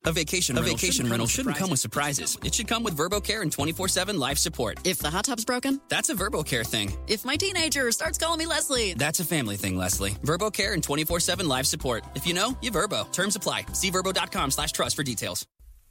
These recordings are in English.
A vacation rental shouldn't come with surprises. It should come with VerboCare and 24/7 life support. If the hot tub's broken, that's a VerboCare thing. If my teenager starts calling me Leslie, that's a family thing, Leslie. VerboCare and 24/7 life support. If you know, you Verbo. Terms apply. See verbo.com/trust for details.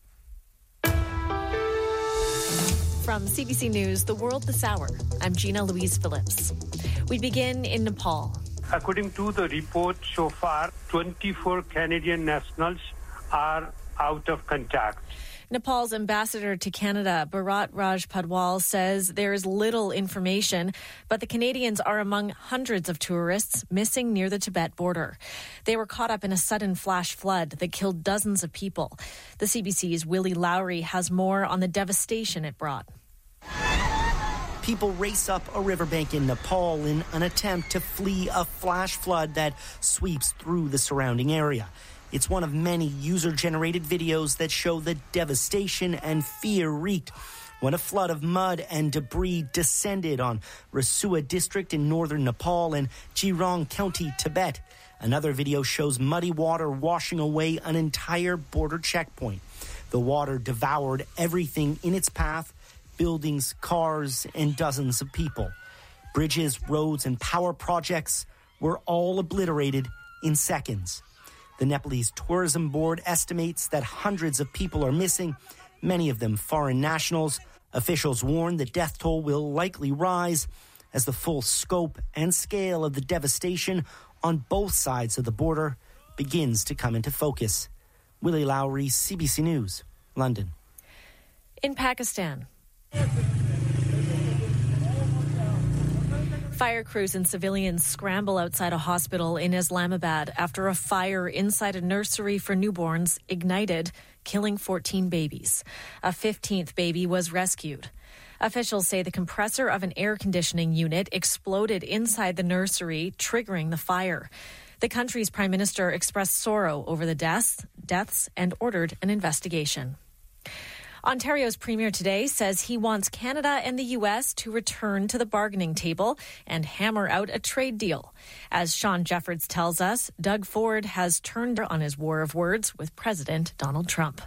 From CBC News, The World This Hour, I'm Gina Louise Phillips. We begin in Nepal. According to the report so far, 24 Canadian nationals are out of contact. Nepal's ambassador to Canada, Bharat Raj Padwal, says there is little information, but the Canadians are among hundreds of tourists missing near the Tibet border. They were caught up in a sudden flash flood that killed dozens of people. The CBC's Willie Lowry has more on the devastation it brought. People race up a riverbank in Nepal in an attempt to flee a flash flood that sweeps through the surrounding area. It's one of many user-generated videos that show the devastation and fear wreaked when a flood of mud and debris descended on Rasua district in northern Nepal and Jirong County, Tibet. Another video shows muddy water washing away an entire border checkpoint. The water devoured everything in its path, buildings, cars, and dozens of people. Bridges, roads, and power projects were all obliterated in seconds. The Nepalese Tourism Board estimates that hundreds of people are missing, many of them foreign nationals. Officials warn the death toll will likely rise as the full scope and scale of the devastation on both sides of the border begins to come into focus. Willie Lowry, CBC News, London. In Pakistan, fire crews and civilians scramble outside a hospital in Islamabad after a fire inside a nursery for newborns ignited, killing 14 babies. A 15th baby was rescued. Officials say the compressor of an air conditioning unit exploded inside the nursery, triggering the fire. The country's prime minister expressed sorrow over the deaths and ordered an investigation. Ontario's premier today says he wants Canada and the U.S. to return to the bargaining table and hammer out a trade deal. As Sean Jeffords tells us, Doug Ford has turned on his war of words with President Donald Trump.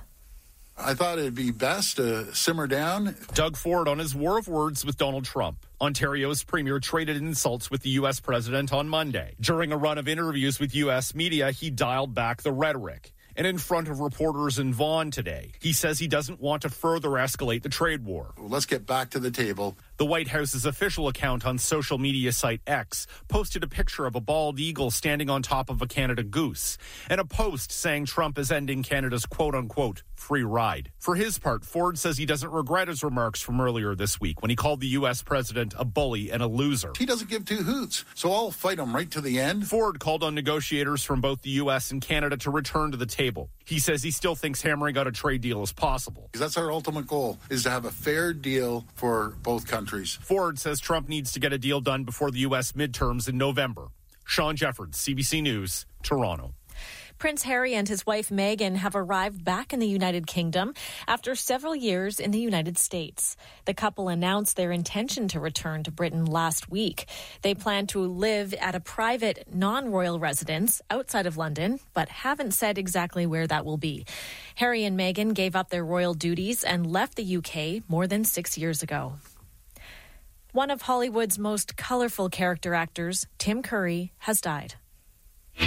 I thought it'd be best to simmer down. Doug Ford on his war of words with Donald Trump. Ontario's premier traded insults with the U.S. president on Monday. During a run of interviews with U.S. media, he dialed back the rhetoric. And in front of reporters in Vaughan today, he says he doesn't want to further escalate the trade war. Let's get back to the table. The White House's official account on social media site X posted a picture of a bald eagle standing on top of a Canada goose and a post saying Trump is ending Canada's quote-unquote free ride. For his part, Ford says he doesn't regret his remarks from earlier this week when he called the U.S. president a bully and a loser. He doesn't give two hoots, so I'll fight him right to the end. Ford called on negotiators from both the U.S. and Canada to return to the table. He says he still thinks hammering out a trade deal is possible. That's our ultimate goal, is to have a fair deal for both countries. Ford says Trump needs to get a deal done before the U.S. midterms in November. Sean Jeffords, CBC News, Toronto. Prince Harry and his wife Meghan have arrived back in the United Kingdom after several years in the United States. The couple announced their intention to return to Britain last week. They plan to live at a private, non-royal residence outside of London, but haven't said exactly where that will be. Harry and Meghan gave up their royal duties and left the UK more than 6 years ago. One of Hollywood's most colorful character actors, Tim Curry, has died.